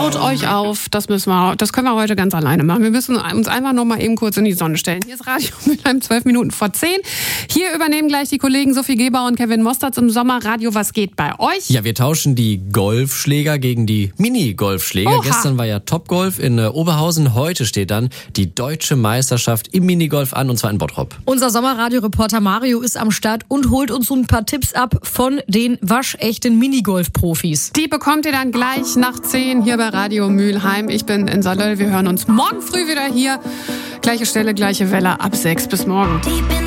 Baut euch auf, das können wir heute ganz alleine machen. Wir müssen uns einfach noch mal eben kurz in die Sonne stellen. Hier ist Radio Mülheim, 12 Minuten vor 10. Hier übernehmen gleich die Kollegen Sophie Geber und Kevin Mosterz im Sommerradio. Was geht bei euch? Ja, wir tauschen die Golfschläger gegen die Mini-Golfschläger. Oha. Gestern war ja Topgolf in Oberhausen. Heute steht dann die deutsche Meisterschaft im Minigolf an, und zwar in Bottrop. Unser Sommerradio-Reporter Mario ist am Start und holt uns so ein paar Tipps ab von den waschechten Minigolf-Profis. Die bekommt ihr dann gleich nach 10 hier bei Radio Mülheim. Ich bin in Salöll. Wir hören uns morgen früh wieder hier. Gleiche Stelle, gleiche Welle ab 6. Bis morgen.